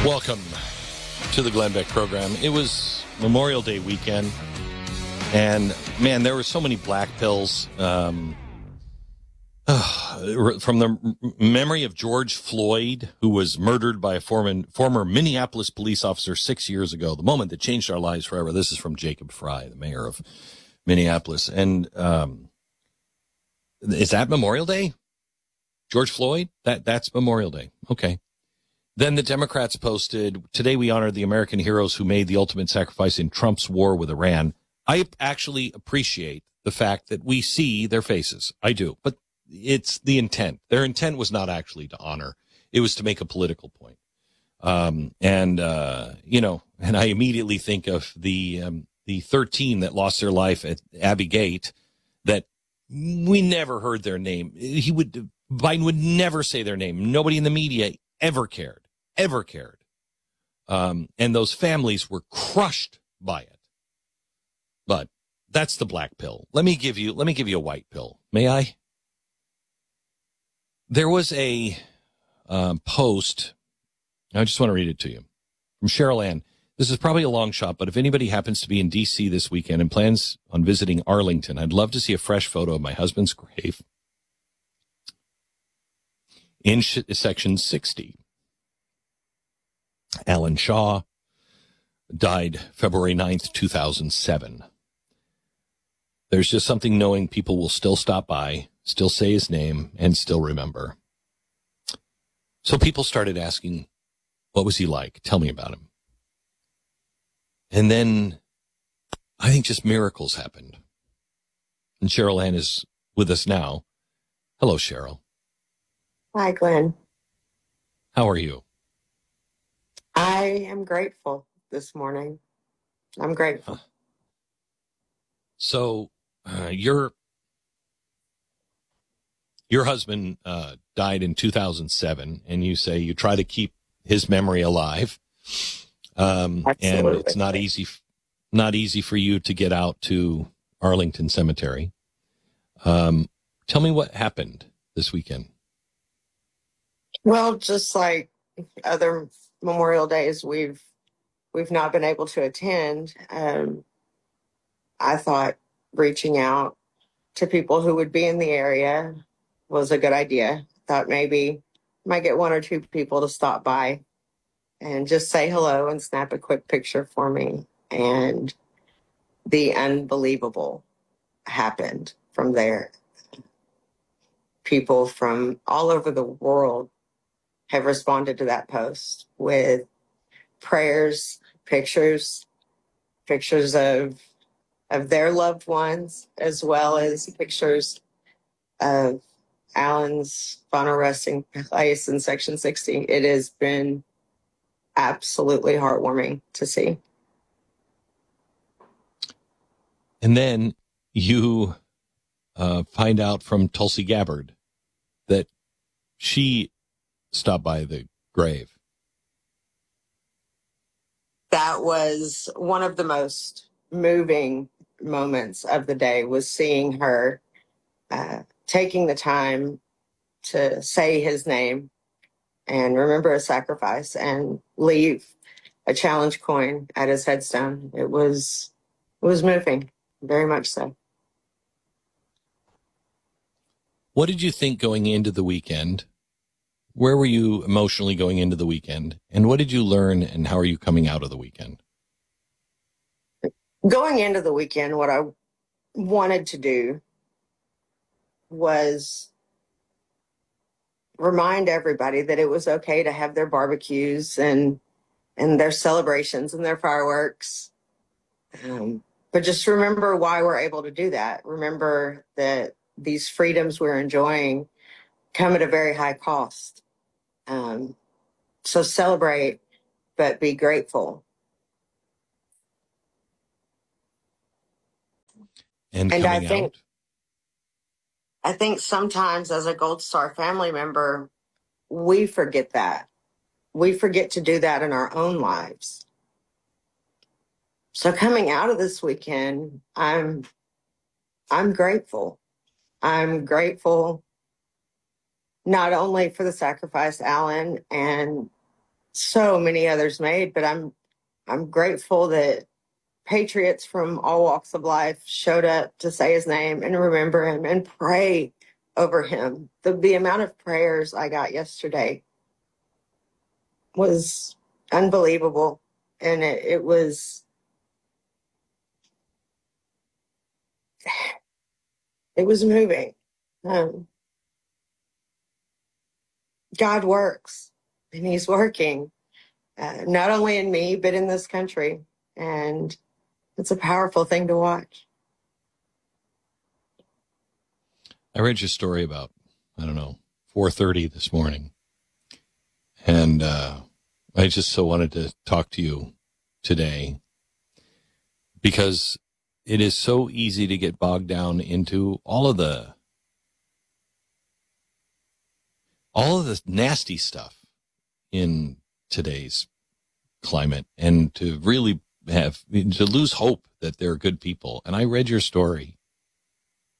Welcome to the Glenn Beck program. It was Memorial Day weekend, and man, there were so many black pills. From the memory of George Floyd, who was murdered by a former Minneapolis police officer 6 years ago, the moment that changed our lives forever. This is from Jacob Fry, the mayor of Minneapolis. And is that Memorial Day? George Floyd? That's Memorial Day. Okay. Then the Democrats posted, today we honor the American heroes who made the ultimate sacrifice in Trump's war with Iran. I actually appreciate the fact that we see their faces. I do. But it's the intent. Their intent was not actually to honor. It was to make a political point. And I immediately think of the 13 that lost their life at Abbey Gate that we never heard their name. Biden would never say their name. Nobody in the media ever cared. And those families were crushed by it. But that's the black pill. Let me give you a white pill. May I? There was a post. I just want to read it to you from Cheryl Ann. This is probably a long shot, but if anybody happens to be in D.C. this weekend and plans on visiting Arlington, I'd love to see a fresh photo of my husband's grave in section 60. Alan Shaw died February 9th, 2007. There's just something knowing people will still stop by, still say his name, and still remember. So people started asking, what was he like? Tell me about him. And then I think just miracles happened. And Cheryl Ann is with us now. Hello, Cheryl. Hi, Glenn. How are you? I am grateful this morning. I'm grateful. So your husband died in 2007, and you say you try to keep his memory alive. And it's not easy for you to get out to Arlington Cemetery. Tell me what happened this weekend. Well, just like other Memorial Days we've not been able to attend, I thought reaching out to people who would be in the area was a good idea. Thought maybe might get one or two people to stop by and just say hello and snap a quick picture for me. And the unbelievable happened from there. People from all over the world have responded to that post with prayers, pictures of their loved ones, as well as pictures of Alan's final resting place in Section 60. It has been absolutely heartwarming to see. And then you find out from Tulsi Gabbard that she stopped by the grave. That was one of the most moving moments of the day, was seeing her taking the time to say his name and remember a sacrifice and leave a challenge coin at his headstone. It was moving, very much so. What did you think going into the weekend? Where were you emotionally going into the weekend? And what did you learn, and how are you coming out of the weekend? Going into the weekend, what I wanted to do was remind everybody that it was okay to have their barbecues and their celebrations and their fireworks. But just remember why we're able to do that. Remember that these freedoms we're enjoying come at a very high cost. So celebrate, but be grateful. And I think sometimes as a Gold Star family member, we forget that. We forget to do that in our own lives. So coming out of this weekend, I'm grateful. I'm grateful not only for the sacrifice Alan and so many others made, but I'm grateful that patriots from all walks of life showed up to say his name and remember him and pray over him. The amount of prayers I got yesterday was unbelievable. And it was moving. Um, God works, and he's working, not only in me, but in this country. And it's a powerful thing to watch. I read your story about, I don't know, 4:30 this morning. And I just so wanted to talk to you today because it is so easy to get bogged down into all of the nasty stuff in today's climate, and to really to lose hope that there are good people. And I read your story,